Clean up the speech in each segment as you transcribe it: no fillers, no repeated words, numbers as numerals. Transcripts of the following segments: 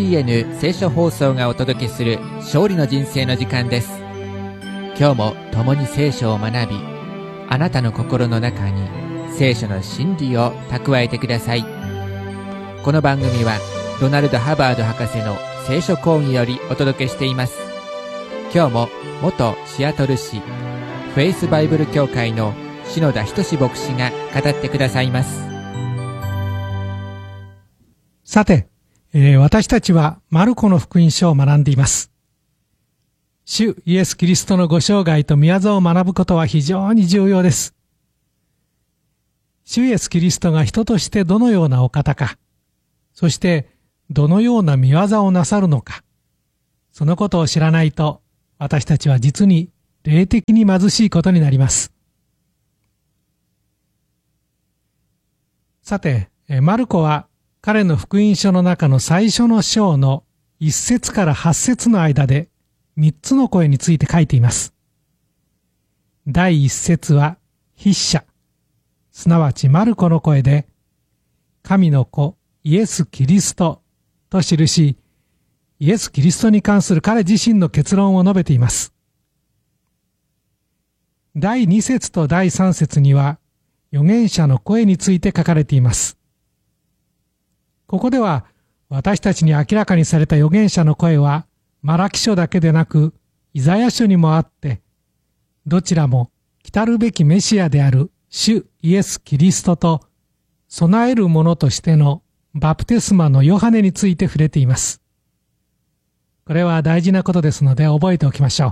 TBN 聖書放送がお届けする勝利の人生の時間です。今日も共に聖書を学び、あなたの心の中に聖書の真理を蓄えてください。この番組はロナルド・ハバード博士の聖書講義よりお届けしています。今日も元シアトル市フェイスバイブル協会の篠田仁牧師が語ってくださいます。 さて、私たちはマルコの福音書を学んでいます。主イエス・キリストのご生涯と御業を学ぶことは非常に重要です。主イエス・キリストが人としてどのようなお方か、そしてどのような御業をなさるのか、そのことを知らないと私たちは実に霊的に貧しいことになります。さて、マルコは彼の福音書の中の最初の章の1節から8節の間で3つの声について書いています。第1節は筆者、すなわちマルコの声で、神の子イエス・キリストと記し、イエス・キリストに関する彼自身の結論を述べています。第2節と第3節には預言者の声について書かれています。ここでは私たちに明らかにされた預言者の声はマラキ書だけでなくイザヤ書にもあって、どちらも来るべきメシアである主イエス・キリストと備える者としてのバプテスマのヨハネについて触れています。これは大事なことですので覚えておきましょ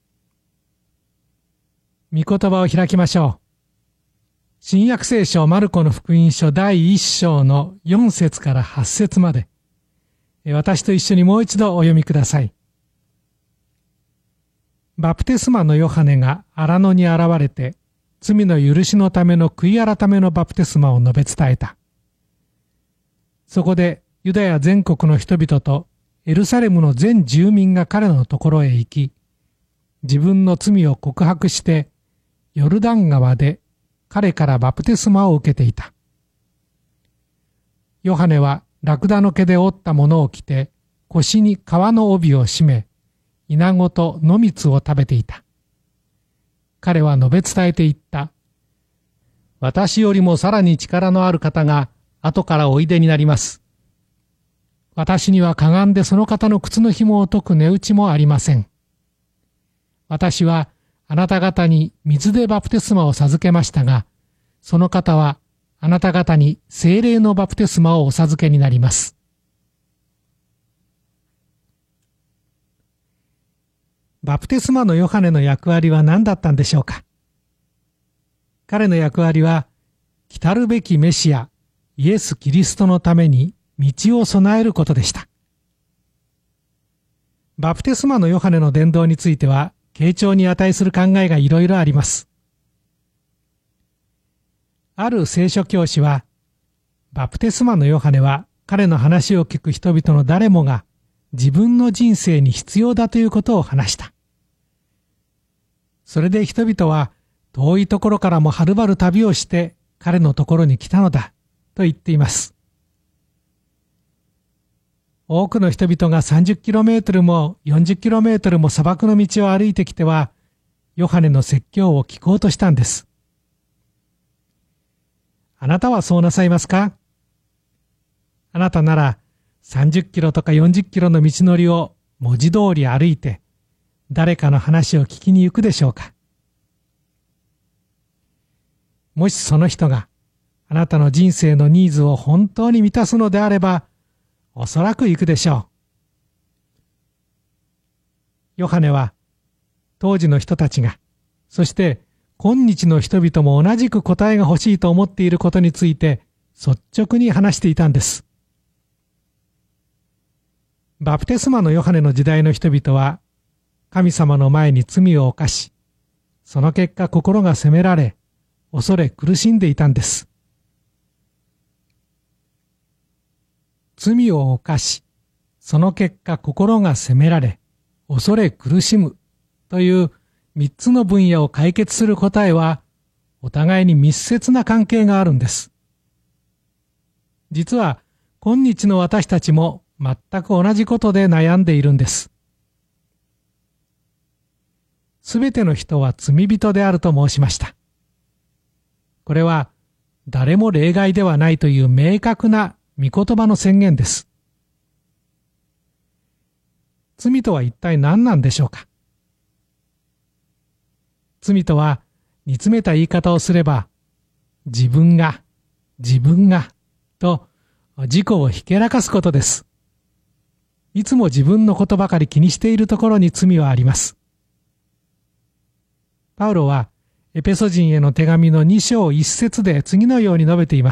う。御言葉を開きましょう。新約聖書マルコの福音書第1章の4節から8節まで、私と一緒にもう一度お読みください。バプテスマのヨハネが荒野に現れて、罪の許しのための悔い改めのバプテスマを述べ伝えた。そこでユダヤ全国の人々とエルサレムの全住民が彼のところへ行き、自分の罪を告白してヨルダン川で彼からバプテスマを受けていた。ヨハネはラクダの毛で織ったものを着て、腰に革の帯を締め、イナゴと野蜜を食べていた。彼は述べ伝えていった。私よりもさらに力のある方が後からおいでになります。私にはかがんでその方の靴の紐を解く値打ちもありません。私はあなた方に水でバプテスマを授けましたが、その方はあなた方に聖霊のバプテスマをお授けになります。バプテスマのヨハネの役割は何だったんでしょうか。彼の役割は、来るべきメシア、イエス・キリストのために道を備えることでした。バプテスマのヨハネの伝道については、傾聴に値する考えがいろいろあります。ある聖書教師は、バプテスマのヨハネは彼の話を聞く人々の誰もが自分の人生に必要だということを話した。それで人々は遠いところからもはるばる旅をして彼のところに来たのだと言っています。多くの人々が30kmも40kmも砂漠の道を歩いてきては、ヨハネの説教を聞こうとしたんです。あなたはそうなさいますか？あなたなら30kmとか40kmの道のりを文字通り歩いて、誰かの話を聞きに行くでしょうか？もしその人があなたの人生のニーズを本当に満たすのであれば、おそらく行くでしょう。ヨハネは当時の人たちが、そして今日の人々も同じく答えが欲しいと思っていることについて率直に話していたんです。バプテスマのヨハネの時代の人々は神様の前に罪を犯し、その結果心が責められ、恐れ苦しんでいたんです。罪を犯し、その結果心が責められ、恐れ苦しむという3つの分野を解決する答えは、お互いに密接な関係があるんです。実は、今日の私たちも全く同じことで悩んでいるんです。すべての人は罪人であると申しました。これは誰も例外ではないという明確な御言葉の宣言です。罪とは一体何なんでしょうか。罪とは煮詰めた言い方をすれば、自分がと自己をひけらかすことです。いつも自分のことばかり気にしているところに罪はあります。パウロはエペソ人への手紙の2章1節で次のように述べています。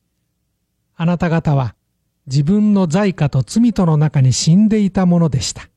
あなた方は自分の罪過と罪との中に死んでいたものでした。